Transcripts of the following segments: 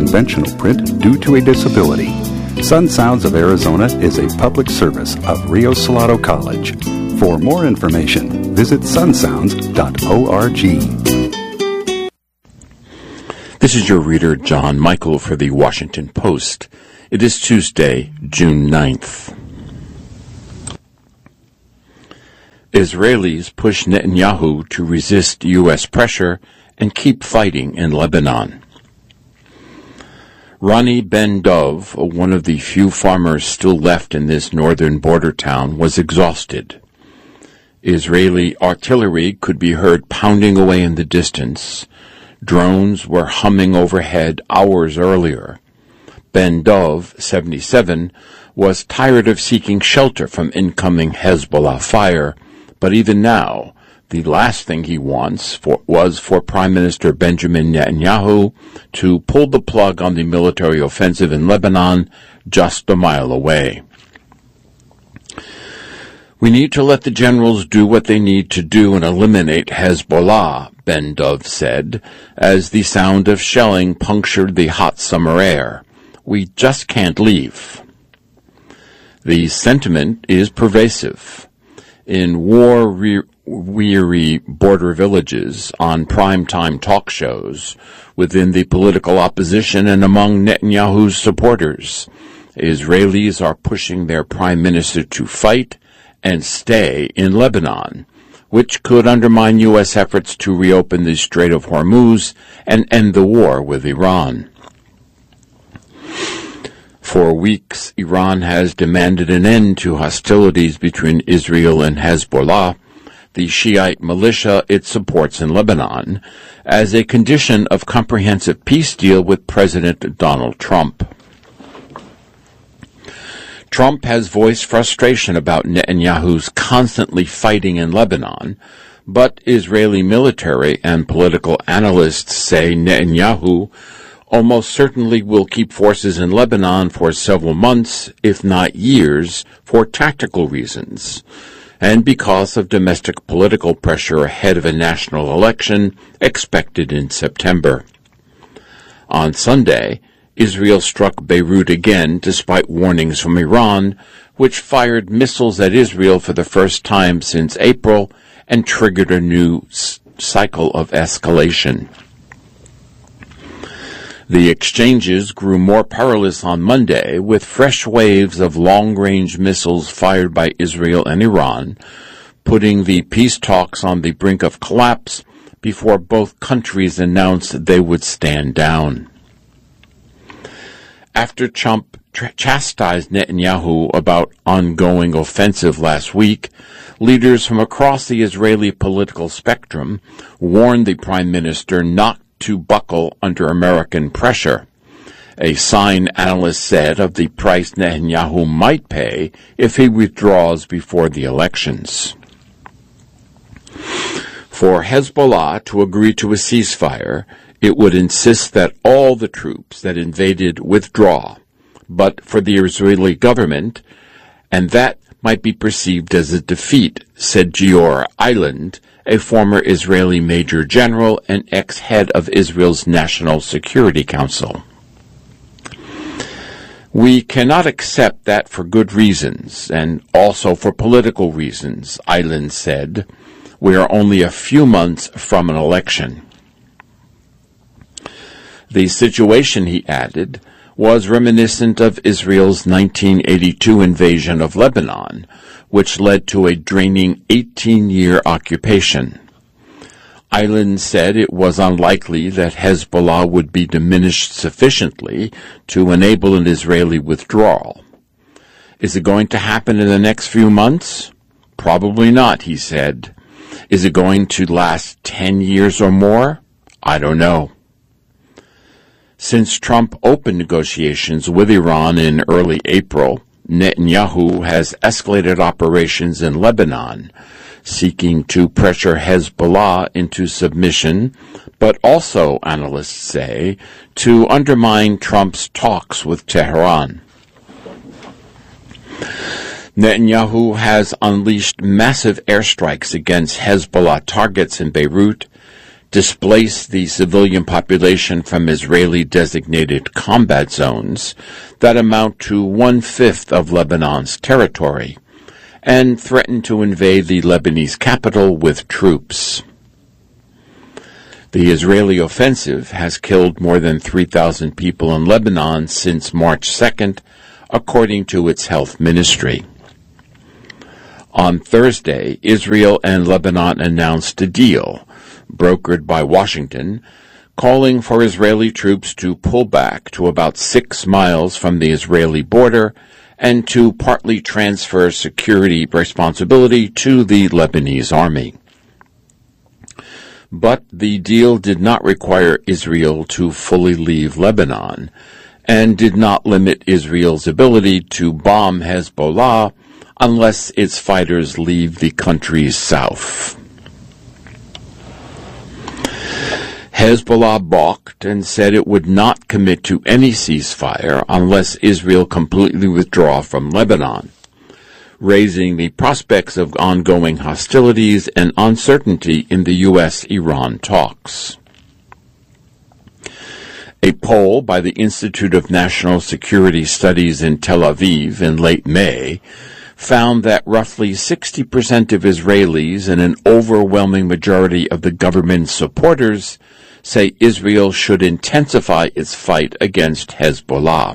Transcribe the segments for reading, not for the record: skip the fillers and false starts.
conventional print due to a disability. Sun Sounds of Arizona is a public service of Rio Salado College. For more information, visit sunsounds.org. This is your reader, John Michael, for the Washington Post. It is Tuesday, June 9th. Israelis push Netanyahu to resist U.S. pressure and keep fighting in Lebanon. Ronnie Ben Dov, one of the few farmers still left in this northern border town, was exhausted. Israeli artillery could be heard pounding away in the distance. Drones were humming overhead hours earlier. Ben Dov, 77, was tired of seeking shelter from incoming Hezbollah fire, but even now, the last thing he wants was for Prime Minister Benjamin Netanyahu to pull the plug on the military offensive in Lebanon just a mile away. We need to let the generals do what they need to do and eliminate Hezbollah, Ben Dov said, as the sound of shelling punctured the hot summer air. We just can't leave. The sentiment is pervasive. In war-weary border villages, on prime-time talk shows, within the political opposition and among Netanyahu's supporters, Israelis are pushing their prime minister to fight and stay in Lebanon, which could undermine U.S. efforts to reopen the Strait of Hormuz and end the war with Iran. For weeks, Iran has demanded an end to hostilities between Israel and Hezbollah, the Shiite militia it supports in Lebanon, as a condition of comprehensive peace deal with President Donald Trump. Trump has voiced frustration about Netanyahu's constantly fighting in Lebanon, but Israeli military and political analysts say Netanyahu almost certainly will keep forces in Lebanon for several months, if not years, for tactical reasons, and because of domestic political pressure ahead of a national election expected in September. On Sunday, Israel struck Beirut again despite warnings from Iran, which fired missiles at Israel for the first time since April and triggered a new cycle of escalation. The exchanges grew more perilous on Monday, with fresh waves of long-range missiles fired by Israel and Iran, putting the peace talks on the brink of collapse before both countries announced they would stand down. After Trump chastised Netanyahu about ongoing offensive last week, leaders from across the Israeli political spectrum warned the prime minister not to buckle under American pressure, a sign, analysts said, of the price Netanyahu might pay if he withdraws before the elections. For Hezbollah to agree to a ceasefire, it would insist that all the troops that invaded withdraw, but for the Israeli government, and that might be perceived as a defeat, said Gior Eiland, a former Israeli major general and ex-head of Israel's National Security Council. We cannot accept that for good reasons, and also for political reasons, Eiland said. We are only a few months from an election. The situation, he added, was reminiscent of Israel's 1982 invasion of Lebanon, which led to a draining 18-year occupation. Eiland said it was unlikely that Hezbollah would be diminished sufficiently to enable an Israeli withdrawal. Is it going to happen in the next few months? Probably not, he said. Is it going to last 10 years or more? I don't know. Since Trump opened negotiations with Iran in early April, Netanyahu has escalated operations in Lebanon, seeking to pressure Hezbollah into submission, but also, analysts say, to undermine Trump's talks with Tehran. Netanyahu has unleashed massive airstrikes against Hezbollah targets in Beirut, displace the civilian population from Israeli-designated combat zones that amount to 1/5 of Lebanon's territory, and threaten to invade the Lebanese capital with troops. The Israeli offensive has killed more than 3,000 people in Lebanon since March 2nd, according to its health ministry. On Thursday, Israel and Lebanon announced a deal, brokered by Washington, calling for Israeli troops to pull back to about 6 miles from the Israeli border and to partly transfer security responsibility to the Lebanese army. But the deal did not require Israel to fully leave Lebanon and did not limit Israel's ability to bomb Hezbollah unless its fighters leave the country's south. Hezbollah balked and said it would not commit to any ceasefire unless Israel completely withdraw from Lebanon, raising the prospects of ongoing hostilities and uncertainty in the U.S.-Iran talks. A poll by the Institute of National Security Studies in Tel Aviv in late May found that roughly 60% of Israelis and an overwhelming majority of the government's supporters say Israel should intensify its fight against Hezbollah.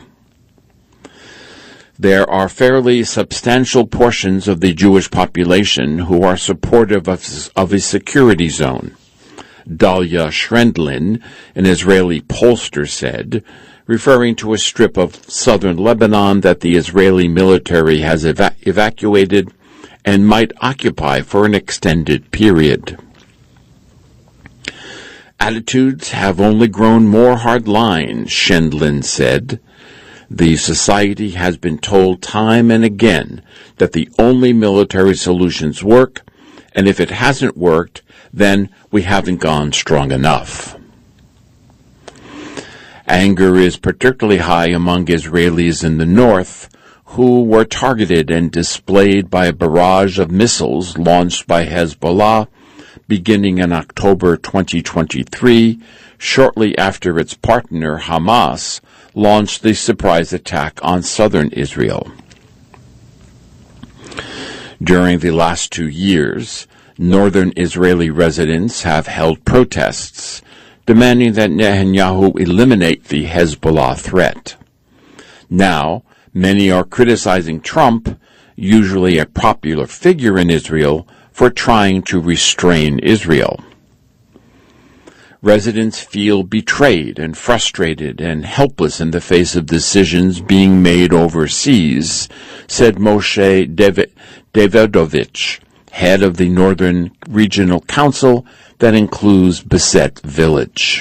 There are fairly substantial portions of the Jewish population who are supportive of a security zone, Dalia Shrendlin, an Israeli pollster, said, referring to a strip of southern Lebanon that the Israeli military has evacuated and might occupy for an extended period. Attitudes have only grown more hardline, Shendlin said. The society has been told time and again that the only military solutions work, and if it hasn't worked, then we haven't gone strong enough. Anger is particularly high among Israelis in the north, who were targeted and displayed by a barrage of missiles launched by Hezbollah beginning in October 2023, shortly after its partner Hamas launched the surprise attack on southern Israel. During the last 2 years, northern Israeli residents have held protests demanding that Netanyahu eliminate the Hezbollah threat. Now, many are criticizing Trump, usually a popular figure in Israel, for trying to restrain Israel. Residents feel betrayed and frustrated and helpless in the face of decisions being made overseas, said Moshe Davidovich, head of the Northern Regional Council that includes Beset Village.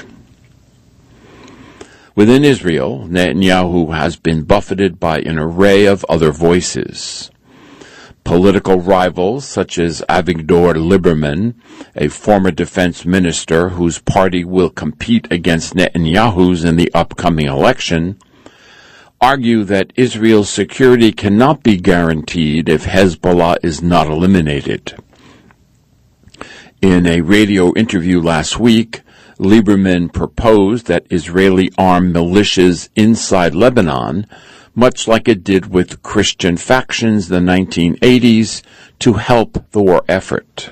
Within Israel, Netanyahu has been buffeted by an array of other voices. Political rivals such as Avigdor Lieberman, a former defense minister whose party will compete against Netanyahu's in the upcoming election, argue that Israel's security cannot be guaranteed if Hezbollah is not eliminated. In a radio interview last week, Lieberman proposed that Israeli armed militias inside Lebanon, much like it did with Christian factions in the 1980s, to help the war effort.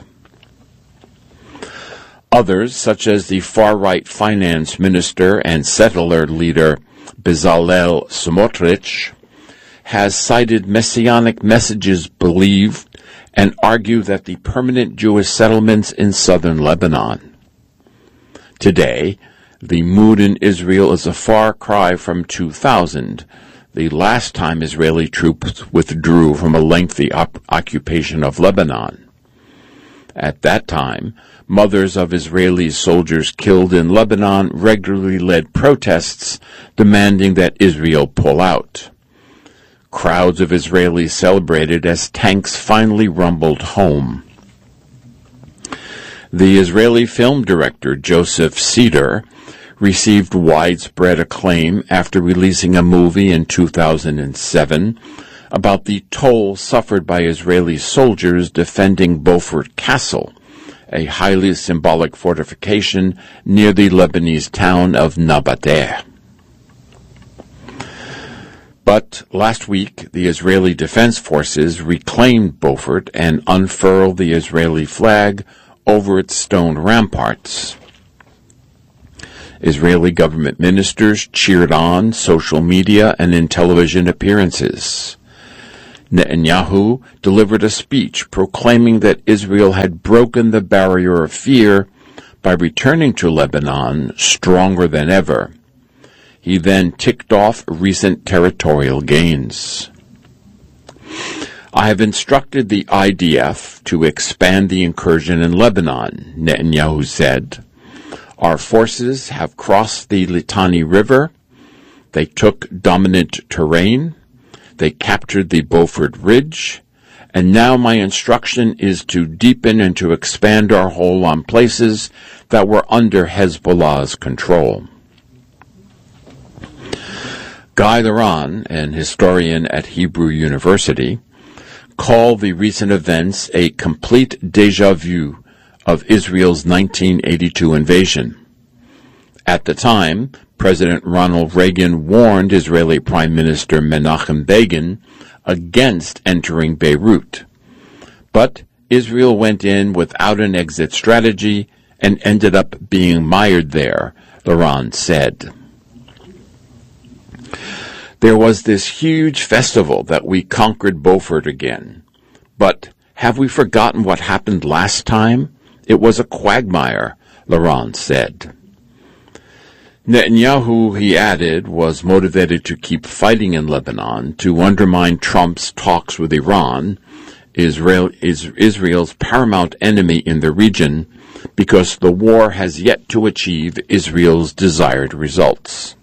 Others, such as the far-right finance minister and settler leader Bezalel Smotrich, has cited messianic messages believed and argue that the permanent Jewish settlements in southern Lebanon. Today, the mood in Israel is a far cry from 2000, the last time Israeli troops withdrew from a lengthy occupation of Lebanon. At that time, mothers of Israeli soldiers killed in Lebanon regularly led protests demanding that Israel pull out. Crowds of Israelis celebrated as tanks finally rumbled home. The Israeli film director Joseph Cedar received widespread acclaim after releasing a movie in 2007 about the toll suffered by Israeli soldiers defending Beaufort Castle a highly symbolic fortification near the Lebanese town of Nabateh. But last week, the Israeli Defense Forces reclaimed Beaufort and unfurled the Israeli flag over its stone ramparts. Israeli government ministers cheered on social media and in television appearances. Netanyahu delivered a speech proclaiming that Israel had broken the barrier of fear by returning to Lebanon stronger than ever. He then ticked off recent territorial gains. I have instructed the IDF to expand the incursion in Lebanon, Netanyahu said. Our forces have crossed the Litani River. They took dominant terrain. They captured the Beaufort Ridge. And now my instruction is to deepen and to expand our hold on places that were under Hezbollah's control. Guy Laron, an historian at Hebrew University, called the recent events a complete déjà vu of Israel's 1982 invasion. At the time, President Ronald Reagan warned Israeli Prime Minister Menachem Begin against entering Beirut. But Israel went in without an exit strategy and ended up being mired there, Laron said. There was this huge festival that we conquered Beaufort again. But have we forgotten what happened last time? It was a quagmire, Laron said. Netanyahu, he added, was motivated to keep fighting in Lebanon to undermine Trump's talks with Iran, Israel's paramount enemy in the region, because the war has yet to achieve Israel's desired results.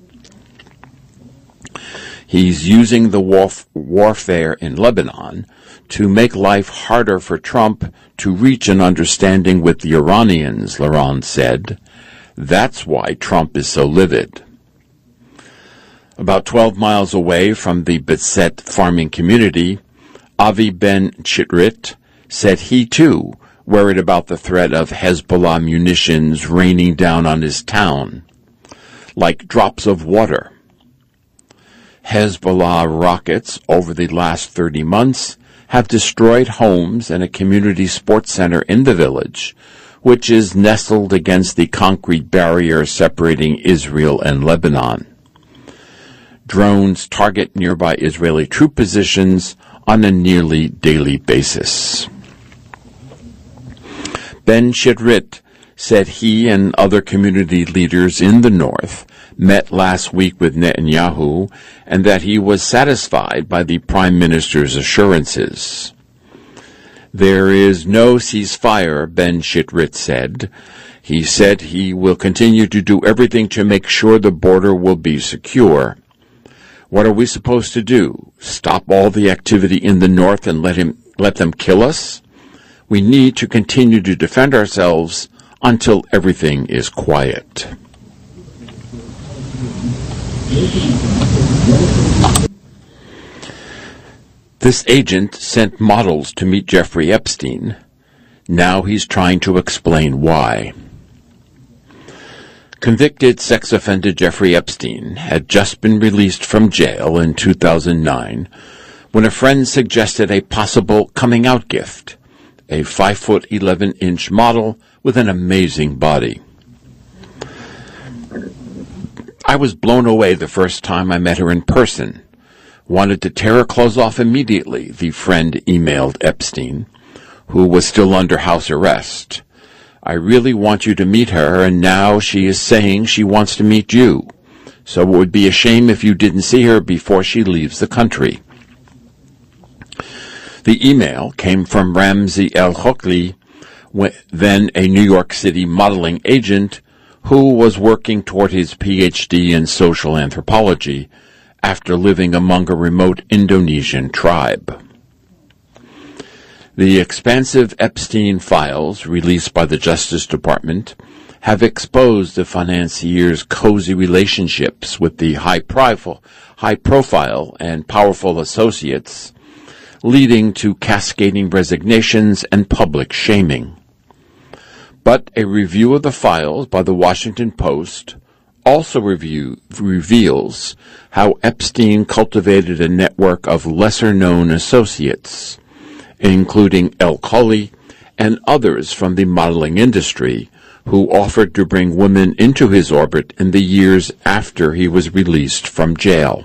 He's using the warfare in Lebanon to make life harder for Trump to reach an understanding with the Iranians, Laron said. That's why Trump is so livid. About 12 miles away from the Betzet farming community, Avi Ben Chitrit said he too worried about the threat of Hezbollah munitions raining down on his town, like drops of water. Hezbollah rockets over the last 30 months have destroyed homes and a community sports center in the village, which is nestled against the concrete barrier separating Israel and Lebanon. Drones target nearby Israeli troop positions on a nearly daily basis. Ben Chitrit said he and other community leaders in the north met last week with Netanyahu and that he was satisfied by the Prime Minister's assurances. There is no ceasefire, Ben Chitrit said. He said he will continue to do everything to make sure the border will be secure. What are we supposed to do? Stop all the activity in the north and let them kill us? We need to continue to defend ourselves until everything is quiet. This agent sent models to meet Jeffrey Epstein. Now he's trying to explain why. Convicted sex offender Jeffrey Epstein had just been released from jail in 2009 when a friend suggested a possible coming-out gift, a 5'11" model with an amazing body. I was blown away the first time I met her in person. Wanted to tear her clothes off immediately, the friend emailed Epstein, who was still under house arrest. I really want you to meet her, and now she is saying she wants to meet you. So it would be a shame if you didn't see her before she leaves the country. The email came from Ramzi El-Khokli, then a New York City modeling agent who was working toward his PhD in social anthropology after living among a remote Indonesian tribe. The expansive Epstein files released by the Justice Department have exposed the financier's cozy relationships with the high-profile and powerful associates, leading to cascading resignations and public shaming. But a review of the files by the Washington Post also reveals how Epstein cultivated a network of lesser-known associates, including El Khoury and others from the modeling industry, who offered to bring women into his orbit in the years after he was released from jail.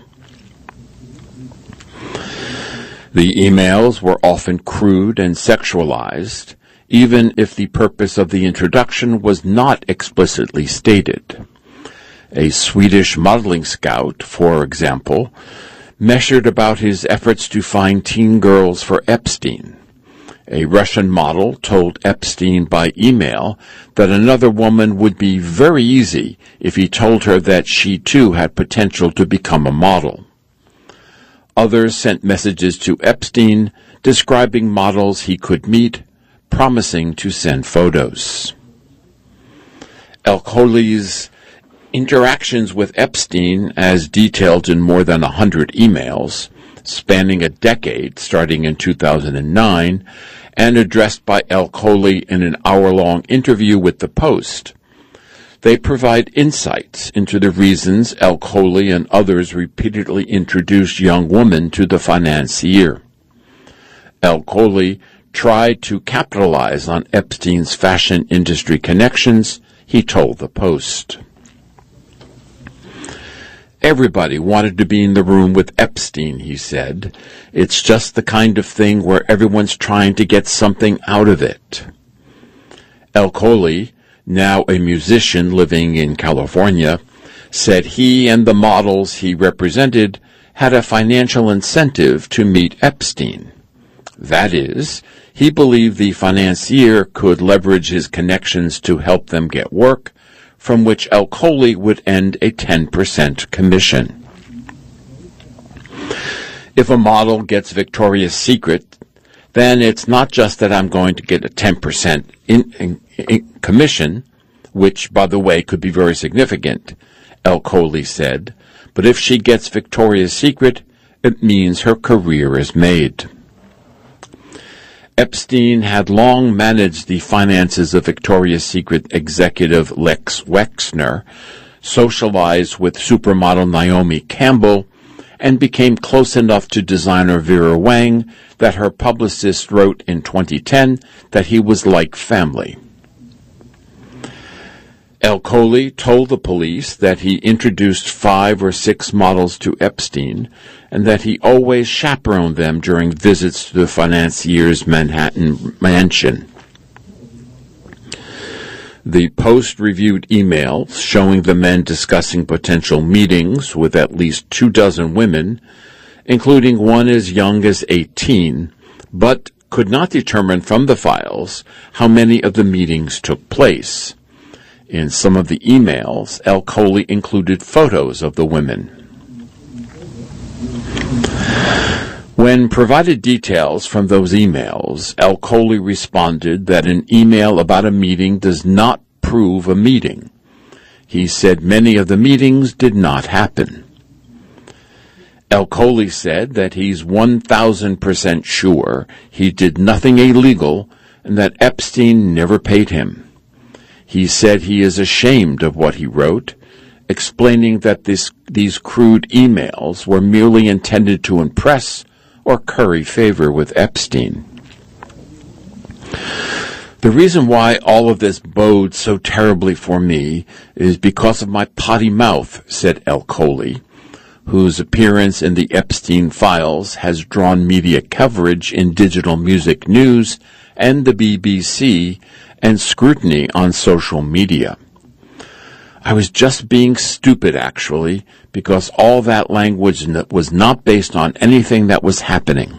The emails were often crude and sexualized, even if the purpose of the introduction was not explicitly stated. A Swedish modeling scout, for example, measured about his efforts to find teen girls for Epstein. A Russian model told Epstein by email that another woman would be very easy if he told her that she too had potential to become a model. Others sent messages to Epstein describing models he could meet, promising to send photos. El Khoury's interactions with Epstein, as detailed in more than 100 emails, spanning a decade starting in 2009, and addressed by El Khoury in an hour-long interview with the Post. They provide insights into the reasons El Khoury and others repeatedly introduced young women to the financier. El Khoury tried to capitalize on Epstein's fashion industry connections, he told the Post. Everybody wanted to be in the room with Epstein, he said. It's just the kind of thing where everyone's trying to get something out of it. El Khoury, now a musician living in California, said he and the models he represented had a financial incentive to meet Epstein. That is, he believed the financier could leverage his connections to help them get work, from which El Khoury would end a 10% commission. If a model gets Victoria's Secret, then it's not just that I'm going to get a 10% in commission, which, by the way, could be very significant, El Khoury said, but if she gets Victoria's Secret, it means her career is made. Epstein had long managed the finances of Victoria's Secret executive Lex Wexner, socialized with supermodel Naomi Campbell, and became close enough to designer Vera Wang that her publicist wrote in 2010 that he was like family. El Khoury told the police that he introduced 5 or 6 models to Epstein and that he always chaperoned them during visits to the financier's Manhattan mansion. The Post reviewed emails showing the men discussing potential meetings with at least 24 women, including one as young as 18, but could not determine from the files how many of the meetings took place. In some of the emails, El Khoury included photos of the women. When provided details from those emails, El Khoury responded that an email about a meeting does not prove a meeting. He said many of the meetings did not happen. El Khoury said that he's 1,000% sure he did nothing illegal and that Epstein never paid him. He said he is ashamed of what he wrote, explaining that these crude emails were merely intended to impress or curry favor with Epstein. The reason why all of this bodes so terribly for me is because of my potty mouth, said El Khoury, whose appearance in the Epstein files has drawn media coverage in digital music news and the BBC and scrutiny on social media. I was just being stupid, actually, because all that language was not based on anything that was happening.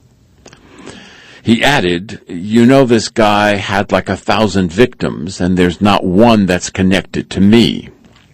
He added, you know this guy had like 1,000 victims, and there's not one that's connected to me.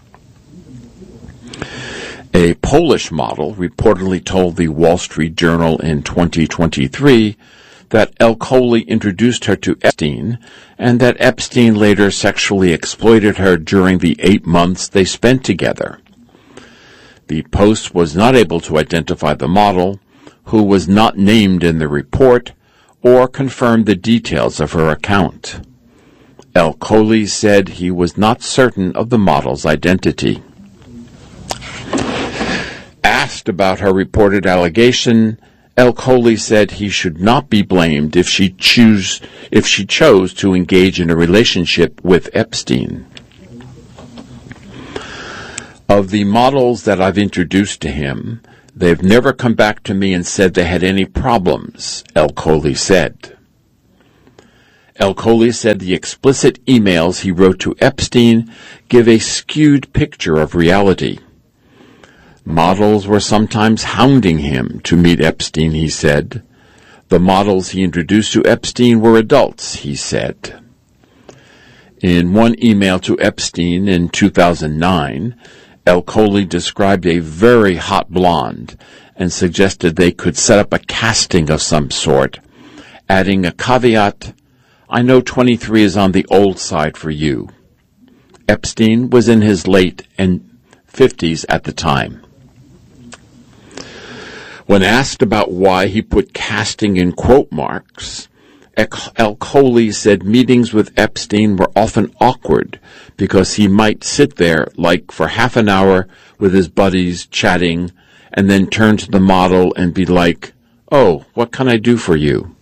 A Polish model reportedly told the Wall Street Journal in 2023 that El Khoury introduced her to Epstein, and that Epstein later sexually exploited her during the 8 months they spent together. The Post was not able to identify the model, who was not named in the report, or confirm the details of her account. El-Khouly said he was not certain of the model's identity. Asked about her reported allegation, El-Khouly said he should not be blamed if she chose to engage in a relationship with Epstein. Of the models that I've introduced to him, they've never come back to me and said they had any problems, El-Khouly said. El-Khouly said the explicit emails he wrote to Epstein give a skewed picture of reality. Models were sometimes hounding him to meet Epstein, he said. The models he introduced to Epstein were adults, he said. In one email to Epstein in 2009, El-Khouly described a very hot blonde and suggested they could set up a casting of some sort, adding a caveat, "I know 23 is on the old side for you." Epstein was in his late 50s at the time. When asked about why he put casting in quote marks, El-Khouly said meetings with Epstein were often awkward because he might sit there like for half an hour with his buddies chatting and then turn to the model and be like, "Oh, what can I do for you?"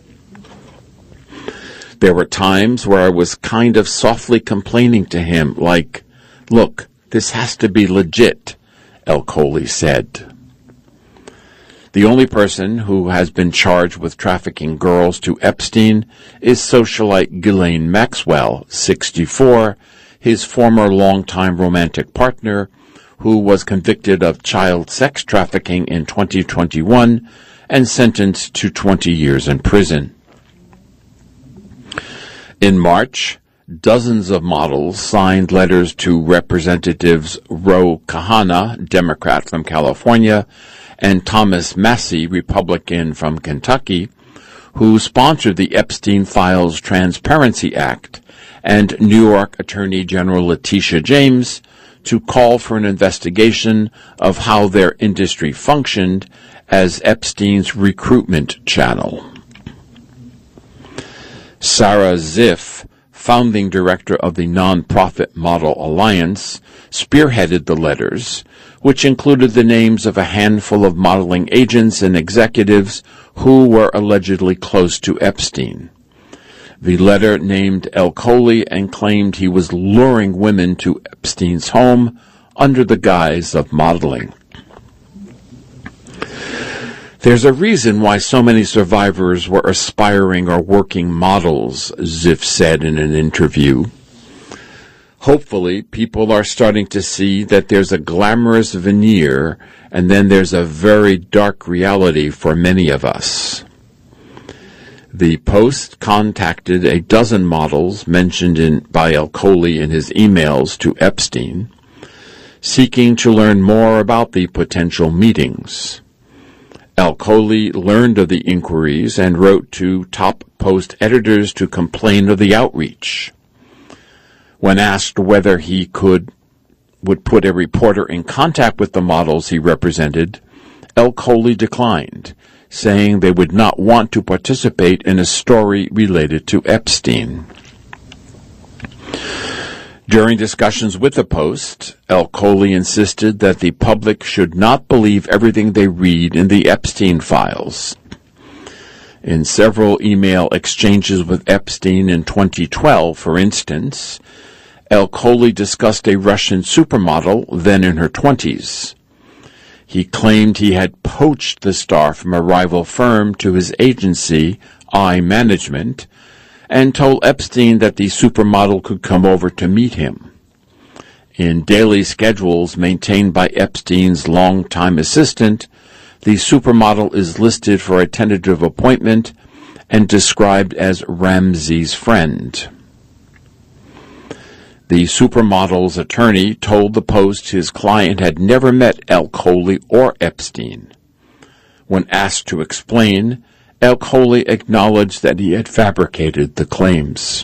There were times where I was kind of softly complaining to him like, "Look, this has to be legit," El-Khouly said. The only person who has been charged with trafficking girls to Epstein is socialite Ghislaine Maxwell, 64, his former longtime romantic partner, who was convicted of child sex trafficking in 2021 and sentenced to 20 years in prison. In March, dozens of models signed letters to Representatives Ro Khanna, Democrat from California, and Thomas Massie, Republican from Kentucky, who sponsored the Epstein Files Transparency Act, and New York Attorney General Letitia James, to call for an investigation of how their industry functioned as Epstein's recruitment channel. Sarah Ziff, founding director of the nonprofit Model Alliance, spearheaded the letters, which included the names of a handful of modeling agents and executives who were allegedly close to Epstein. The letter named El-Khouly and claimed he was luring women to Epstein's home under the guise of modeling. There's a reason why so many survivors were aspiring or working models, Ziff said in an interview. Hopefully, people are starting to see that there's a glamorous veneer and then there's a very dark reality for many of us. The Post contacted a dozen models mentioned by El-Khouly in his emails to Epstein, seeking to learn more about the potential meetings. El-Khouly learned of the inquiries and wrote to top Post editors to complain of the outreach. When asked whether he would put a reporter in contact with the models he represented, El-Khouly declined, saying they would not want to participate in a story related to Epstein. During discussions with the Post, El-Khouly insisted that the public should not believe everything they read in the Epstein files. In several email exchanges with Epstein in 2012, for instance, El-Khouly discussed a Russian supermodel, then in her 20s. He claimed he had poached the star from a rival firm to his agency, I Management, and told Epstein that the supermodel could come over to meet him. In daily schedules maintained by Epstein's longtime assistant, the supermodel is listed for a tentative appointment and described as Ramsey's friend. The supermodel's attorney told the Post his client had never met El-Khouly or Epstein. When asked to explain, El-Khouly acknowledged that he had fabricated the claims.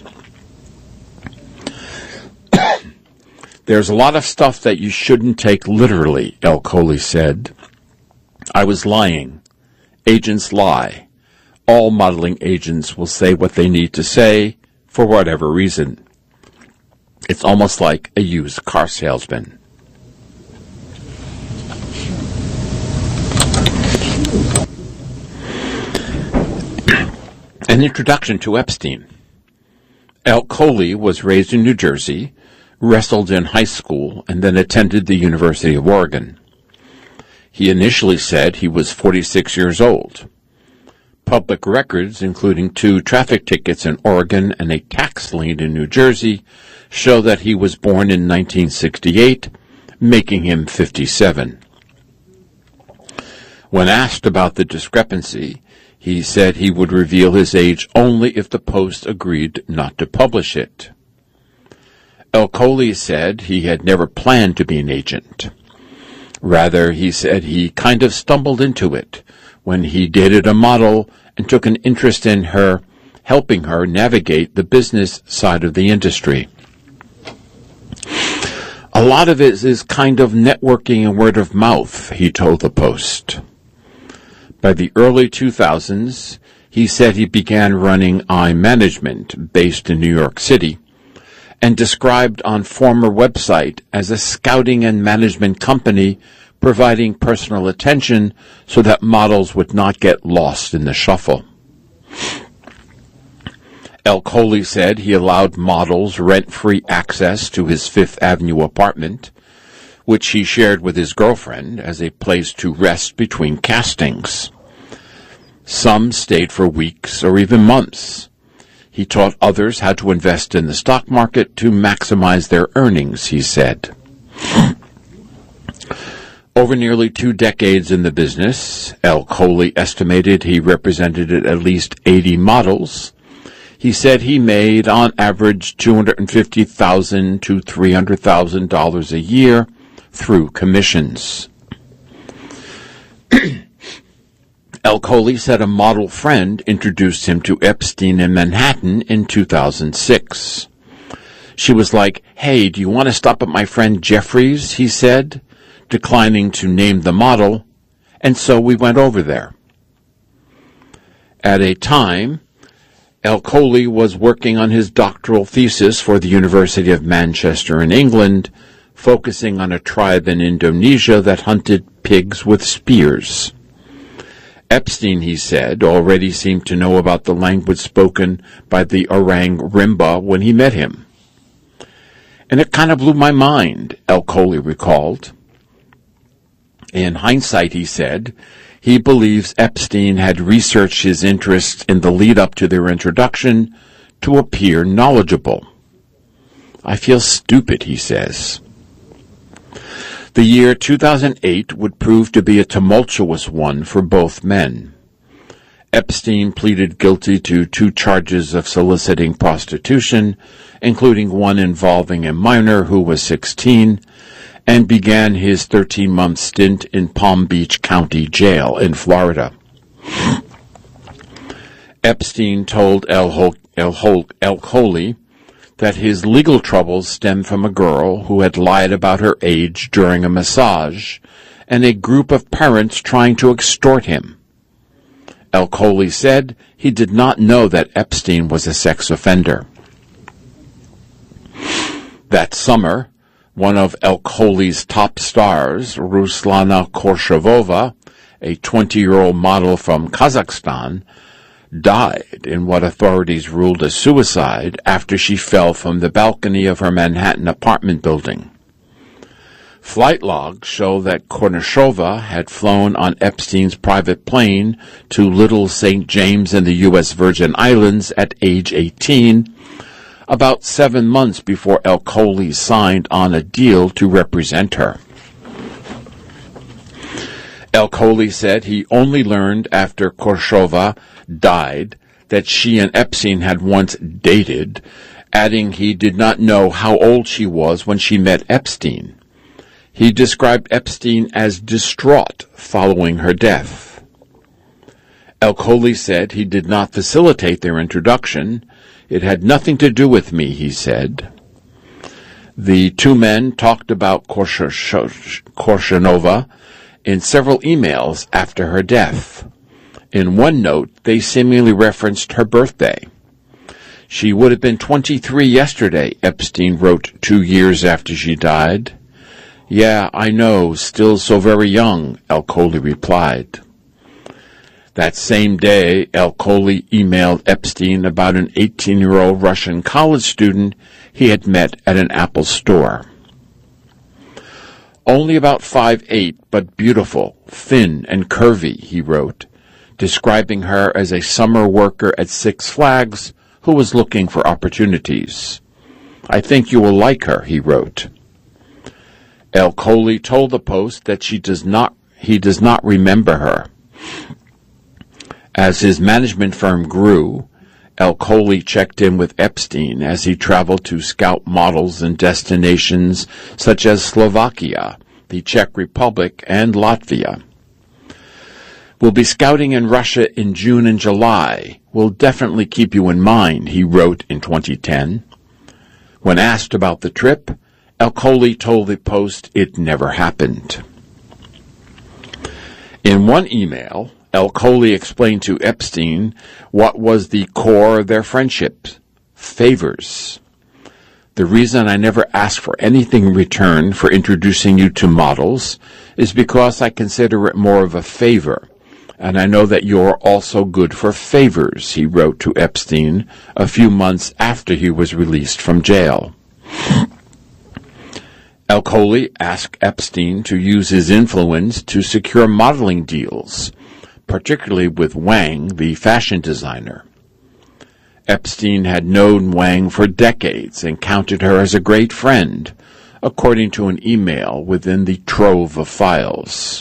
There's a lot of stuff that you shouldn't take literally, El-Khouly said. I was lying. Agents lie. All modeling agents will say what they need to say for whatever reason. It's almost like a used car salesman. An introduction to Epstein. Al Coley was raised in New Jersey, wrestled in high school, and then attended the University of Oregon. He initially said he was 46 years old. Public records, including 2 traffic tickets in Oregon and a tax lien in New Jersey, show that he was born in 1968, making him 57. When asked about the discrepancy, he said he would reveal his age only if the Post agreed not to publish it. Al Coley said he had never planned to be an agent. Rather, he said he kind of stumbled into it when he dated a model and took an interest in her, helping her navigate the business side of the industry. A lot of it is kind of networking and word of mouth, he told the Post. By the early 2000s, he said he began running iManagement, based in New York City, and described on former website as a scouting and management company providing personal attention so that models would not get lost in the shuffle. Al Coley said he allowed models rent-free access to his Fifth Avenue apartment, which he shared with his girlfriend as a place to rest between castings. Some stayed for weeks or even months. He taught others how to invest in the stock market to maximize their earnings, he said. Over nearly 2 decades in the business, Al Coley estimated he represented at least 80 models. He said he made, on average, $250,000 to $300,000 a year through commissions. Al Coley said a model friend introduced him to Epstein in Manhattan in 2006. She was like, "Hey, do you want to stop at my friend Jeffrey's?" he said, declining to name the model, and so we went over there. At a time, Al Coley was working on his doctoral thesis for the University of Manchester in England, focusing on a tribe in Indonesia that hunted pigs with spears. Epstein, he said, already seemed to know about the language spoken by the Orang Rimba when he met him. And it kind of blew my mind, Al Coley recalled. In hindsight, he said, he believes Epstein had researched his interests in the lead-up to their introduction to appear knowledgeable. I feel stupid, he says. The year 2008 would prove to be a tumultuous one for both men. Epstein pleaded guilty to 2 charges of soliciting prostitution, including one involving a minor who was 16, and began his 13-month stint in Palm Beach County Jail in Florida. Epstein told Al Coley that his legal troubles stemmed from a girl who had lied about her age during a massage and a group of parents trying to extort him. Al Coley said he did not know that Epstein was a sex offender. That summer, one of Al Coley's top stars, Ruslana Korshavova, a 20-year-old model from Kazakhstan, died in what authorities ruled a suicide after she fell from the balcony of her Manhattan apartment building. Flight logs show that Korshavova had flown on Epstein's private plane to Little St. James in the U.S. Virgin Islands at age 18, about 7 months before Al Coley signed on a deal to represent her. Al Coley said he only learned after Korshavova died that she and Epstein had once dated, adding he did not know how old she was when she met Epstein. He described Epstein as distraught following her death. Al Coley said he did not facilitate their introduction. It had nothing to do with me, he said. The 2 men talked about Korshavova in several emails after her death. In one note, they seemingly referenced her birthday. She would have been 23 yesterday, Epstein wrote 2 years after she died. Yeah, I know, still so very young, Al-Kholi replied. That same day, Al-Kholi emailed Epstein about an 18-year-old Russian college student he had met at an Apple store. Only about 5'8", but beautiful, thin, and curvy, he wrote, describing her as a summer worker at Six Flags who was looking for opportunities. I think you will like her, he wrote. Al-Kholi told the Post that he does not remember her. As his management firm grew, Al-Kholi checked in with Epstein as he traveled to scout models in destinations such as Slovakia, the Czech Republic, and Latvia. We'll be scouting in Russia in June and July. We'll definitely keep you in mind, he wrote in 2010. When asked about the trip, Al-Kholi told the Post it never happened. In one email, Al-Kholi explained to Epstein what was the core of their friendship: favors. The reason I never ask for anything in return for introducing you to models is because I consider it more of a favor, and I know that you're also good for favors, he wrote to Epstein a few months after he was released from jail. Al-Kholi asked Epstein to use his influence to secure modeling deals, particularly with Wang, the fashion designer. Epstein had known Wang for decades and counted her as a great friend, according to an email within the trove of files.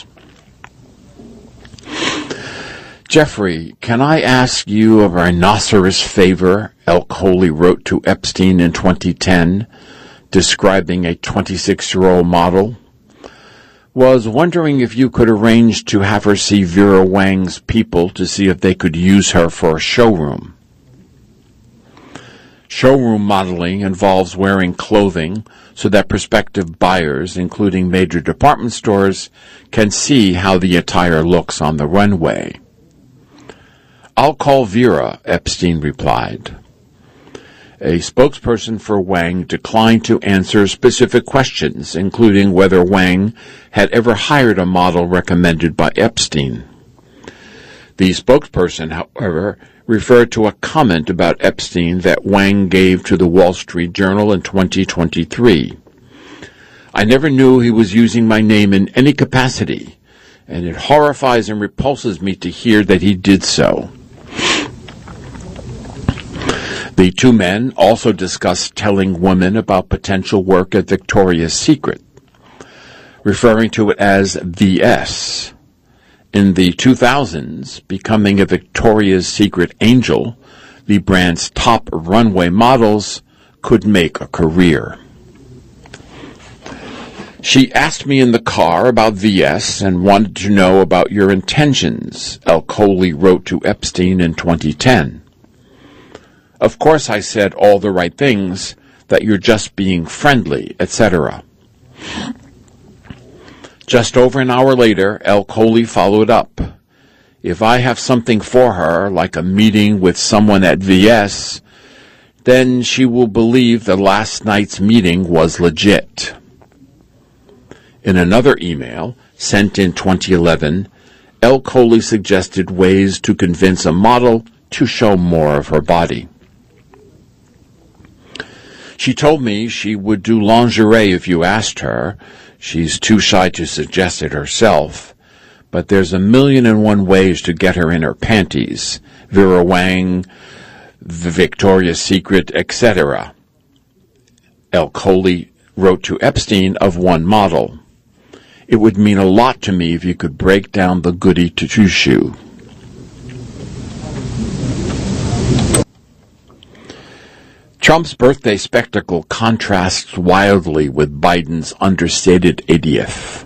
Jeffrey, can I ask you a rhinoceros favor? Al-Kholi wrote to Epstein in 2010, describing a 26-year-old model. Was wondering if you could arrange to have her see Vera Wang's people to see if they could use her for a showroom. Showroom modeling involves wearing clothing so that prospective buyers, including major department stores, can see how the attire looks on the runway. I'll call Vera, Epstein replied. A spokesperson for Wang declined to answer specific questions, including whether Wang had ever hired a model recommended by Epstein. The spokesperson, however, referred to a comment about Epstein that Wang gave to the Wall Street Journal in 2023. I never knew he was using my name in any capacity, and it horrifies and repulses me to hear that he did so. The two men also discussed telling women about potential work at Victoria's Secret, referring to it as VS. In the 2000s, becoming a Victoria's Secret angel, the brand's top runway models, could make a career. She asked me in the car about VS and wanted to know about your intentions, Al-Kholi wrote to Epstein in 2010. Of course I said all the right things, that you're just being friendly, etc. Just over an hour later, Al-Kholi followed up. If I have something for her, like a meeting with someone at VS, then she will believe that last night's meeting was legit. In another email, sent in 2011, Al-Kholi suggested ways to convince a model to show more of her body. She told me she would do lingerie if you asked her. She's too shy to suggest it herself. But there's 1,000,001 ways to get her in her panties. Vera Wang, the Victoria's Secret, etc. Al-Kholi wrote to Epstein of one model. It would mean a lot to me if you could break down the goody two-shoe. Trump's birthday spectacle contrasts wildly with Biden's understated 80th.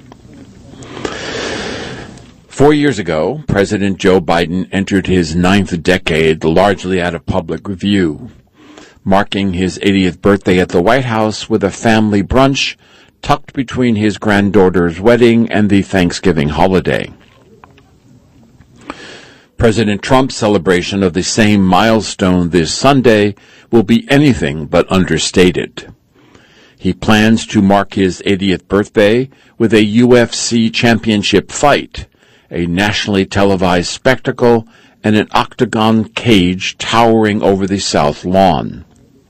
4 years ago, President Joe Biden entered his 9th decade largely out of public view, marking his 80th birthday at the White House with a family brunch tucked between his granddaughter's wedding and the Thanksgiving holiday. President Trump's celebration of the same milestone this Sunday will be anything but understated. He plans to mark his 80th birthday with a UFC championship fight, a nationally televised spectacle, and an octagon cage towering over the South Lawn.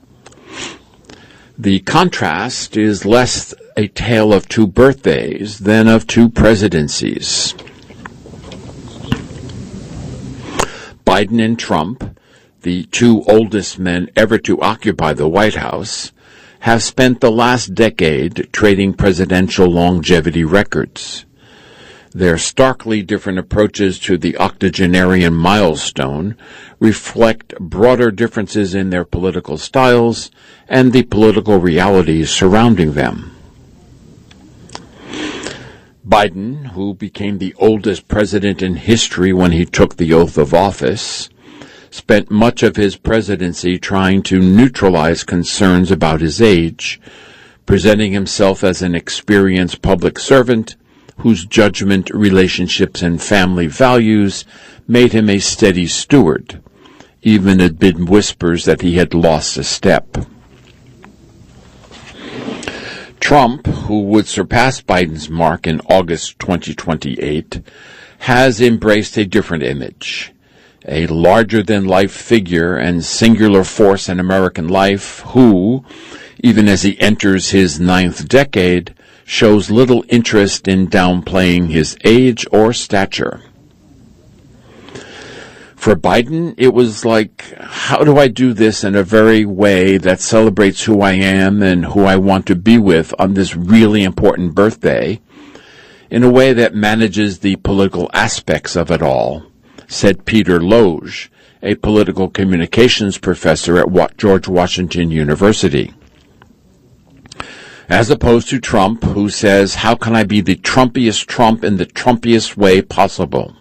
The contrast is less a tale of two birthdays than of two presidencies. Biden and Trump, the two oldest men ever to occupy the White House, have spent the last decade trading presidential longevity records. Their starkly different approaches to the octogenarian milestone reflect broader differences in their political styles and the political realities surrounding them. Biden, who became the oldest president in history when he took the oath of office, spent much of his presidency trying to neutralize concerns about his age, presenting himself as an experienced public servant whose judgment, relationships, and family values made him a steady steward, even amid whispers that he had lost a step. Trump, who would surpass Biden's mark in August 2028, has embraced a different image, a larger-than-life figure and singular force in American life who, even as he enters his 9th decade, shows little interest in downplaying his age or stature. For Biden, it was like, how do I do this in a very way that celebrates who I am and who I want to be with on this really important birthday, in a way that manages the political aspects of it all, said Peter Loge, a political communications professor at George Washington University. As opposed to Trump, who says, how can I be the Trumpiest Trump in the Trumpiest way possible?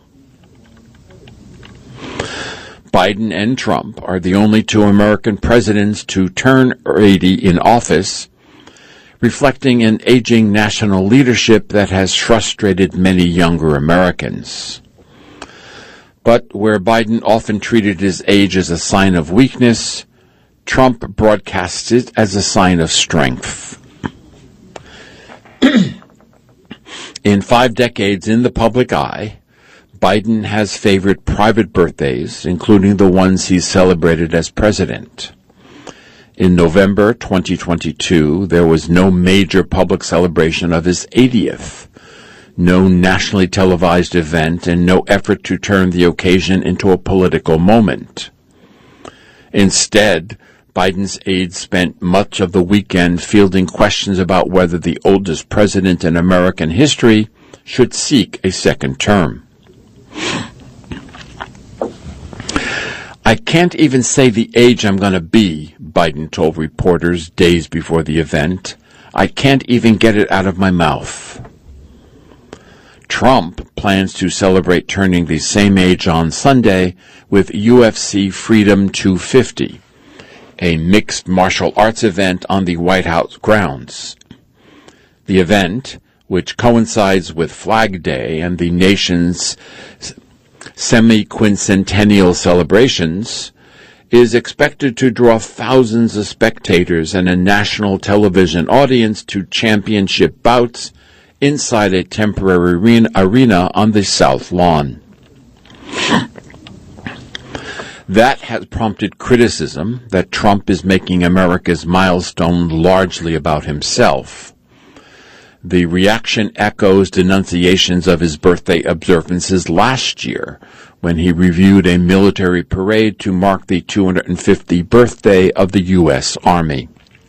Biden and Trump are the only two American presidents to turn 80 in office, reflecting an aging national leadership that has frustrated many younger Americans. But where Biden often treated his age as a sign of weakness, Trump broadcasts it as a sign of strength. In 5 decades in the public eye, Biden has favored private birthdays, including the ones he celebrated as president. In November 2022, there was no major public celebration of his 80th, no nationally televised event, and no effort to turn the occasion into a political moment. Instead, Biden's aides spent much of the weekend fielding questions about whether the oldest president in American history should seek a second term. I can't even say the age I'm going to be, Biden told reporters days before the event. I can't even get it out of my mouth. Trump plans to celebrate turning the same age on Sunday with UFC Freedom 250, a mixed martial arts event on the White House grounds. The event, which coincides with Flag Day and the nation's semi-quincentennial celebrations, is expected to draw thousands of spectators and a national television audience to championship bouts inside a temporary arena on the South Lawn. That has prompted criticism that Trump is making America's milestone largely about himself. The reaction echoes denunciations of his birthday observances last year, when he reviewed a military parade to mark the 250th birthday of the U.S. Army.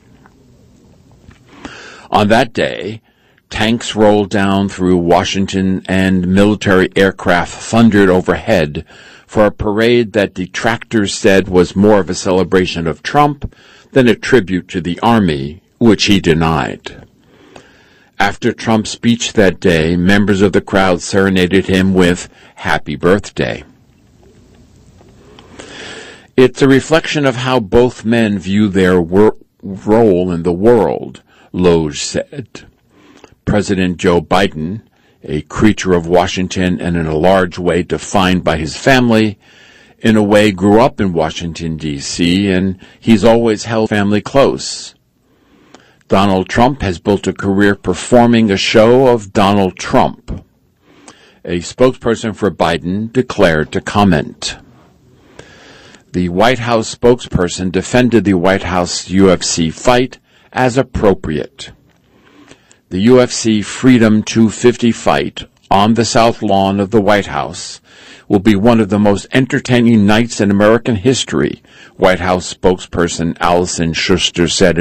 On that day, tanks rolled down through Washington and military aircraft thundered overhead for a parade that detractors said was more of a celebration of Trump than a tribute to the Army, which he denied. After Trump's speech that day, members of the crowd serenaded him with "Happy Birthday." It's a reflection of how both men view their role in the world, Loge said. President Joe Biden, a creature of Washington and in a large way defined by his family, in a way grew up in Washington, D.C., and he's always held family close. Donald Trump has built a career performing a show of Donald Trump. A spokesperson for Biden declared to comment. The White House spokesperson defended the White House UFC fight as appropriate. The UFC Freedom 250 fight on the South Lawn of the White House will be one of the most entertaining nights in American history, White House spokesperson Allison Schuster said